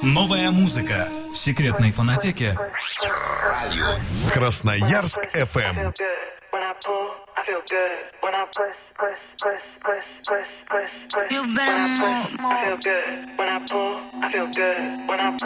Новая музыка в секретной фонотеке Радио Красноярск FM. You better move. I feel good when I pull. I feel good when I pull.